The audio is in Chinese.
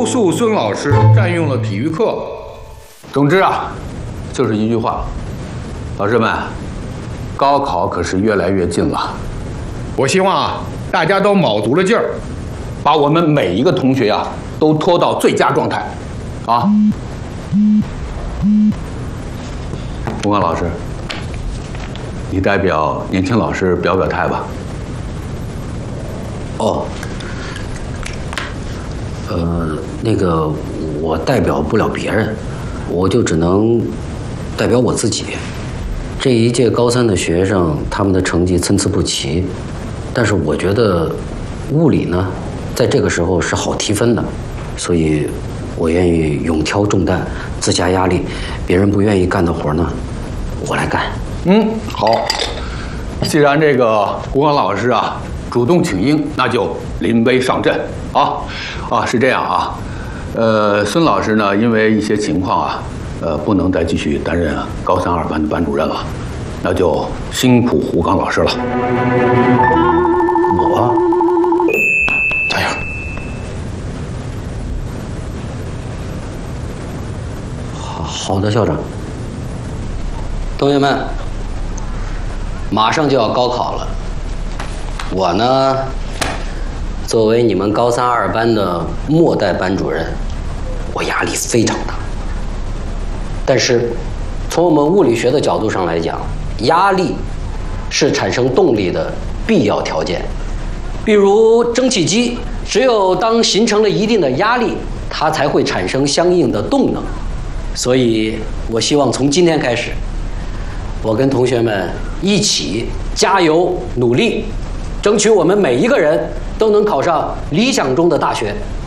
诉孙老师占用了体育课。 总之啊，就是一句话，老师们，高考可是越来越近了。 我希望啊，大家都卯足了劲儿， 把我们每一个同学啊都拖到最佳状态，啊！吴刚老师，你代表年轻老师表表态吧。 哦，那个我代表不了别人，我就只能代表我自己。这一届高三的学生，他们的成绩参差不齐，但是我觉得物理呢，在这个时候是好提分的，所以我愿意勇挑重担，自加压力。别人不愿意干的活呢，我来干。 好。既然这个吴刚老师啊主动请缨，那就临危上阵啊！是这样啊，孙老师呢，因为一些情况啊，不能再继续担任高三2班的班主任了，那就辛苦胡刚老师了。 我加油！ 好的，校长。同学们，马上就要高考了，我呢，作为你们高三2班的末代班主任，我压力非常大。但是，从我们物理学的角度上来讲，压力是产生动力的必要条件。比如蒸汽机，只有当形成了一定的压力，它才会产生相应的动能。所以，我希望从今天开始，我跟同学们一起加油努力，争取我们每一个人都能考上理想中的大学。